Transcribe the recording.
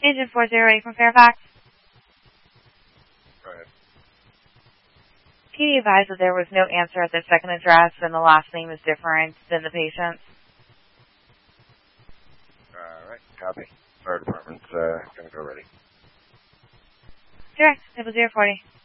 Agent 408 from Fairfax. Go ahead. Can you advise that there was no answer at the second address and the last name is different than the patient's? All right, copy. Fire department's going to go ready. Direct, 0040.